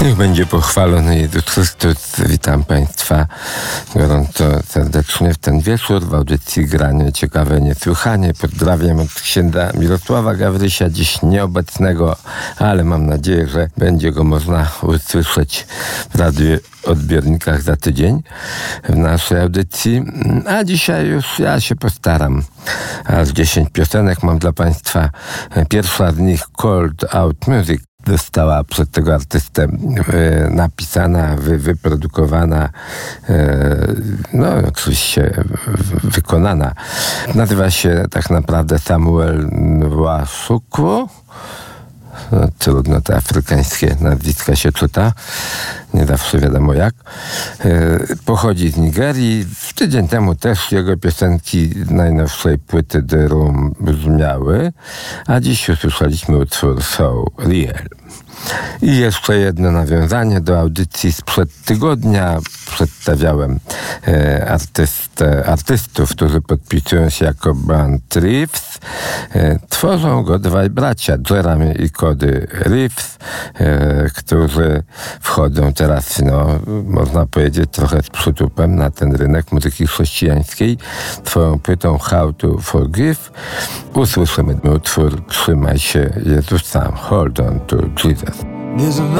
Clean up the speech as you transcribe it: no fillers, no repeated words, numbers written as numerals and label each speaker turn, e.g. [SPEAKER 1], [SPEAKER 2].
[SPEAKER 1] Niech będzie pochwalony Jezus Chrystus. Witam Państwa gorąco serdecznie w ten wieczór w audycji Granie Ciekawe Niesłychanie. Pozdrawiam od księdza Mirosława Gawrysia, dziś nieobecnego, ale mam nadzieję, że będzie go można usłyszeć w radioodbiornikach za tydzień w naszej audycji. A dzisiaj już ja się postaram. Aż 10 piosenek mam dla Państwa. Pierwsza z nich, Cold Out Music, została przez tego artystę napisana, wyprodukowana, no oczywiście wykonana. Nazywa się tak naprawdę Samuel Nwachukwu. Trudno te afrykańskie nazwiska się czyta. Nie zawsze wiadomo jak. Pochodzi z Nigerii. Tydzień temu też jego piosenki z najnowszej płyty The Room brzmiały, a dziś usłyszeliśmy utwór So Real. I jeszcze jedno nawiązanie do audycji sprzed tygodnia. Przedstawiałem artystów, którzy podpisują się jako Band Reeves. Tworzą go dwaj bracia, Jeremy i Cody Reeves, którzy wchodzą teraz, można powiedzieć, trochę z przytupem na ten rynek muzyki chrześcijańskiej. Swoją płytą How to Forgive usłyszymy utwór Trzymaj się Jezusa, Hold on to Jesus.
[SPEAKER 2] There's a